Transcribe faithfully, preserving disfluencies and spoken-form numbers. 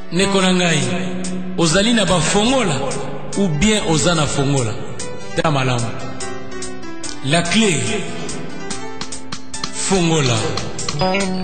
Nekonangai, ozali na ba fongola ou bien ozana fongola. Ta malamu. La clé fongola.